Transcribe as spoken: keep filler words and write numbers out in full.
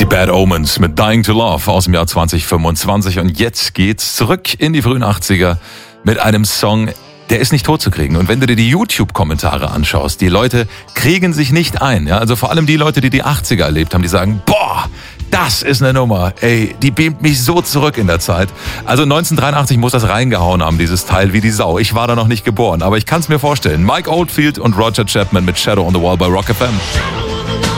Bad Omens mit Dying to Love aus dem Jahr zwanzig fünfundzwanzig. Und jetzt geht's zurück in die frühen achtziger mit einem Song, der ist nicht tot zu kriegen. Und wenn du dir die YouTube-Kommentare anschaust, die Leute kriegen sich nicht ein. Ja? Also vor allem die Leute, die die achtziger erlebt haben, die sagen, boah, das ist eine Nummer. Ey, die beamt mich so zurück in der Zeit. Also neunzehnhundertdreiundachtzig muss das reingehauen haben, dieses Teil, wie die Sau. Ich war da noch nicht geboren, aber ich kann es mir vorstellen. Mike Oldfield und Roger Chapman mit Shadow on the Wall bei Rock F M.